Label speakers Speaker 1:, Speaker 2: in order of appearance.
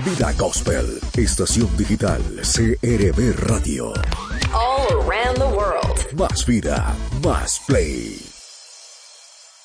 Speaker 1: Vida Gospel, estación digital CRB Radio.
Speaker 2: All around the world.
Speaker 1: Más vida, más play.